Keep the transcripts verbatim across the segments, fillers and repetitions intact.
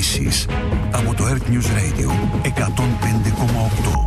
Ειδήσεις από το Earth News Radio εκατόν πέντε κόμμα οκτώ.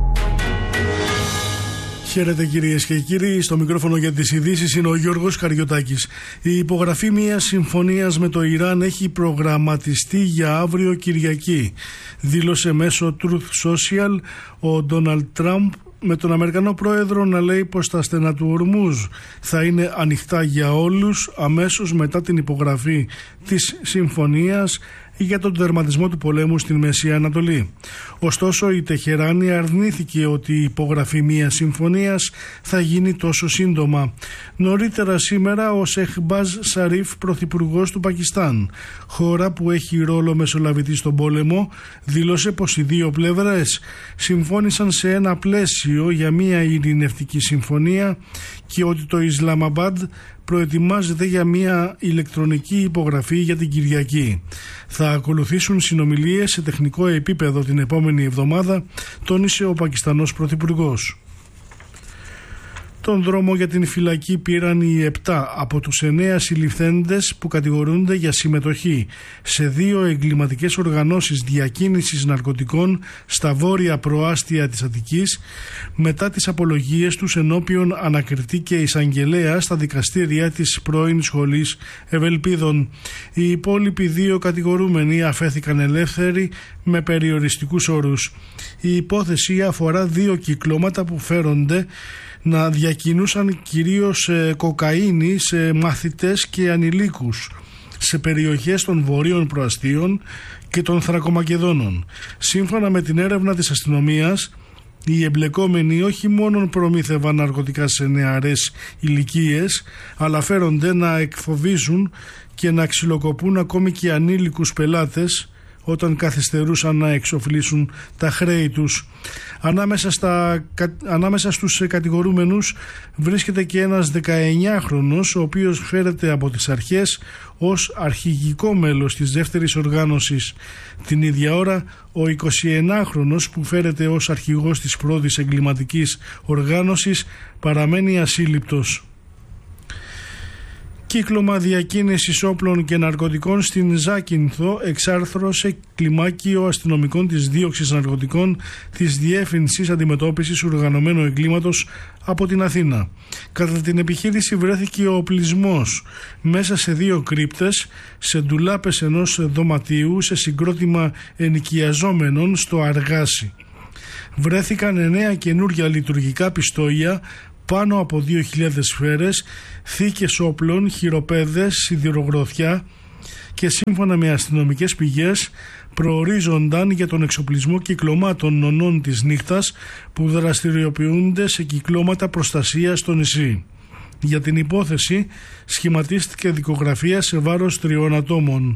Χαίρετε κυρίες και κύριοι, στο μικρόφωνο για τις ειδήσεις είναι ο Γιώργος Καριωτάκης. Η υπογραφή μιας συμφωνίας με το Ιράν έχει προγραμματιστεί για αύριο Κυριακή, δήλωσε μέσω Truth Social ο Ντόναλντ Τραμπ, με τον Αμερικανό πρόεδρο να λέει πως τα στενά του Ορμούζ θα είναι ανοιχτά για όλους αμέσως μετά την υπογραφή της συμφωνίας για τον τερματισμό του πολέμου στην Μέση Ανατολή. Ωστόσο, η Τεχεράνη αρνήθηκε ότι η υπογραφή μιας συμφωνίας θα γίνει τόσο σύντομα. Νωρίτερα σήμερα, ο Σεχμπάζ Σαρίφ, πρωθυπουργός του Πακιστάν, χώρα που έχει ρόλο μεσολαβητή στον πόλεμο, δήλωσε πως οι δύο πλευρές συμφώνησαν σε ένα πλαίσιο για μια ειρηνευτική συμφωνία και ότι το Ισλαμαμπάντ προετοιμάζεται για μια ηλεκτρονική υπογραφή για την Κυριακή. Θα ακολουθήσουν συνομιλίες σε τεχνικό επίπεδο την επόμενη εβδομάδα, τόνισε ο Πακιστανός πρωθυπουργός. Τον δρόμο για την φυλακή πήραν οι επτά από τους εννέα συλληφθέντες που κατηγορούνται για συμμετοχή σε δύο εγκληματικές οργανώσεις διακίνησης ναρκωτικών στα βόρεια προάστια της Αττικής, μετά τις απολογίες τους ενώπιον ανακριτή και εισαγγελέα στα δικαστήρια της πρώην σχολής Ευελπίδων. Οι υπόλοιποι δύο κατηγορούμενοι αφέθηκαν ελεύθεροι με περιοριστικούς όρους. Η υπόθεση αφορά δύο κυκλώματα που φέρονται να διακινούσαν κυρίως ε, κοκαίνη σε μαθητές και ανηλίκους σε περιοχές των βορείων προαστίων και των Θρακομακεδόνων. Σύμφωνα με την έρευνα της αστυνομίας, οι εμπλεκόμενοι όχι μόνο προμήθευαν ναρκωτικά σε νεαρές ηλικίες, αλλά φέρονται να εκφοβίζουν και να ξυλοκοπούν ακόμη και ανήλικους πελάτες όταν καθυστερούσαν να εξοφλήσουν τα χρέη τους. Ανάμεσα, στα, ανάμεσα στους κατηγορούμενους βρίσκεται και ένας δεκαεννιάχρονος, ο οποίος φέρεται από τις αρχές ως αρχηγικό μέλος της δεύτερης οργάνωσης. Την ίδια ώρα, ο εικοσιεννάχρονος που φέρεται ως αρχηγός της πρώτης εγκληματικής οργάνωσης παραμένει ασύλληπτος. Κύκλωμα διακίνησης όπλων και ναρκωτικών στην Ζάκυνθο εξάρθρωσε κλιμάκιο αστυνομικών της δίωξης ναρκωτικών της Διεύθυνσης Αντιμετώπισης Οργανωμένου Εγκλήματος από την Αθήνα. Κατά την επιχείρηση βρέθηκε ο οπλισμός μέσα σε δύο κρύπτες, σε ντουλάπες ενός δωματίου, σε συγκρότημα ενοικιαζόμενων στο Αργάσι. Βρέθηκαν εννέα καινούργια λειτουργικά πιστόλια, πάνω από δύο χιλιάδες σφαίρες, θήκες όπλων, χειροπέδες, σιδηρογροθιά και σύμφωνα με αστυνομικές πηγές προορίζονταν για τον εξοπλισμό κυκλωμάτων νονών της νύχτας που δραστηριοποιούνται σε κυκλώματα προστασίας στο νησί. Για την υπόθεση σχηματίστηκε δικογραφία σε βάρος τριών ατόμων.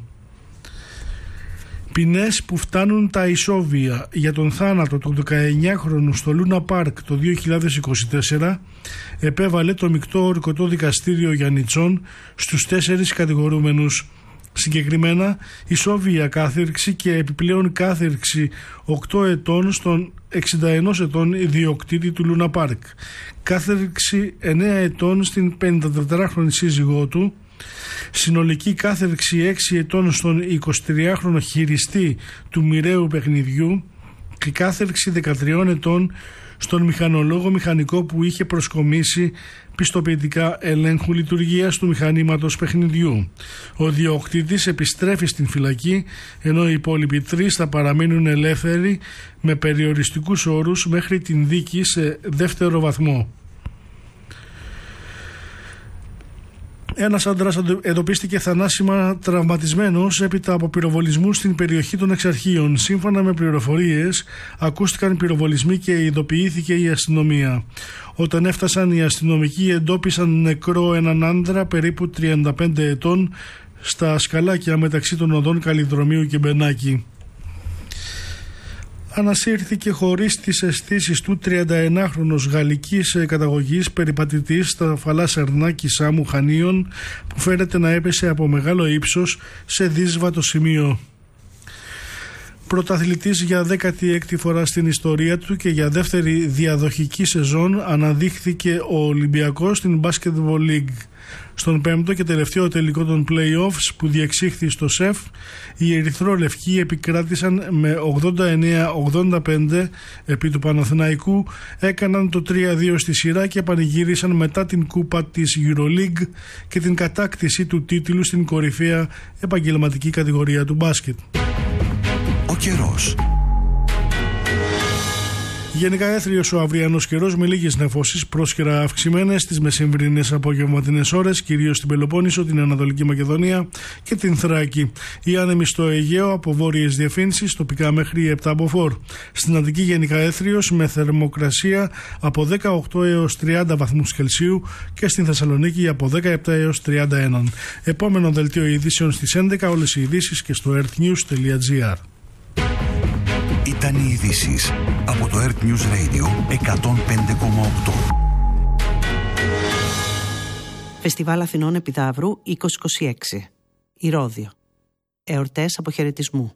Ποινές που φτάνουν τα ισόβια για τον θάνατο του δεκαεννιάχρονου στο Λούνα Πάρκ το δύο χιλιάδες είκοσι τέσσερα επέβαλε το μεικτό ορκωτό δικαστήριο Γιαννιτσών στους τέσσερις κατηγορούμενους. Συγκεκριμένα, ισόβια κάθυρξη και επιπλέον κάθυρξη οκτώ ετών στον εξήντα ένα ετών ιδιοκτήτη του Λούνα Πάρκ, κάθυρξη εννέα ετών στην πενηντατετράχρονη σύζυγό του, συνολική κάθερξη έξι ετών στον εικοσιτριάχρονο χειριστή του μοιραίου παιχνιδιού και κάθερξη δεκατρία ετών στον μηχανολόγο μηχανικό που είχε προσκομίσει πιστοποιητικά ελέγχου λειτουργίας του μηχανήματος παιχνιδιού. Ο διοκτήτης επιστρέφει στην φυλακή, ενώ οι υπόλοιποι τρεις θα παραμείνουν ελεύθεροι με περιοριστικούς όρους μέχρι την δίκη σε δεύτερο βαθμό. Ένας άντρας εντοπίστηκε θανάσιμα τραυματισμένος έπειτα από πυροβολισμού στην περιοχή των Εξαρχείων. Σύμφωνα με πληροφορίες, ακούστηκαν πυροβολισμοί και ειδοποιήθηκε η αστυνομία. Όταν έφτασαν οι αστυνομικοί, εντόπισαν νεκρό έναν άντρα περίπου τριάντα πέντε ετών στα σκαλάκια μεταξύ των οδών Καλλιδρομίου και Μπενάκη. Ανασύρθηκε χωρίς τις αισθήσεις του τριανταεννάχρονος γαλλικής καταγωγής περιπατητής στα φαλά Σερνάκη Σάμου Χανίων που φέρεται να έπεσε από μεγάλο ύψος σε δύσβατο σημείο. Πρωταθλητής για δέκατη έκτη φορά στην ιστορία του και για δεύτερη διαδοχική σεζόν αναδείχθηκε ο Ολυμπιακός στην Basketball League. Στον πέμπτο και τελευταίο τελικό των play-offs που διεξήχθη στο ΣΕΦ, οι ερυθρόλευκοί επικράτησαν με ογδόντα εννέα ογδόντα πέντε επί του Παναθηναϊκού, έκαναν το τρία δύο στη σειρά και πανηγύρισαν μετά την κούπα της EuroLeague και την κατάκτηση του τίτλου στην κορυφαία επαγγελματική κατηγορία του μπάσκετ. Ο καιρός. Γενικά έθριος ο αυριανός καιρός με λίγες νεφώσεις, πρόσκαιρα αυξημένες στις μεσημβρινές απογευματινές ώρες, κυρίως στην Πελοπόννησο, την Ανατολική Μακεδονία και την Θράκη. Οι άνεμοι στο Αιγαίο από βόρειες διευθύνσεις, τοπικά μέχρι επτά μποφόρ. Στην Αττική γενικά έθριος με θερμοκρασία από δεκαοκτώ έως τριάντα βαθμούς Κελσίου και στην Θεσσαλονίκη από δεκαεπτά έως τριάντα ένα. Επόμενο δελτίο ειδήσεων στις έντεκα, όλες οι ειδήσεις και στο earthnews τελεία gr. Ήταν οι ειδήσεις από το Earth News Radio εκατόν πέντε κόμμα οκτώ. Φεστιβάλ Αθηνών Επιδαύρου είκοσι είκοσι έξι. Ηρώδειο. Εορτές αποχαιρετισμού.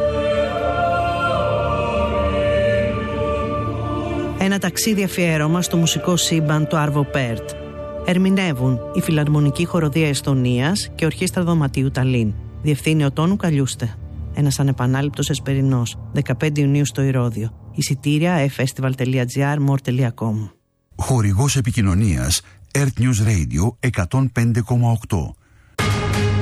Ένα ταξίδι αφιέρωμα στο μουσικό σύμπαν του Άρβο Πέρτ. Ερμηνεύουν η Φιλαρμονική Χοροδία Εστονίας και Ορχήστρα Δωματίου Ταλίν. Διευθύνει ο Τόνου Καλιούστε. Ένας ανεπανάληπτος εσπερινός, δεκαπέντε Ιουνίου στο Ηρώδειο. Εισιτήρια e-festival τελεία gr, more τελεία com. Χορηγός επικοινωνίας Earth News Radio εκατόν πέντε κόμμα οκτώ.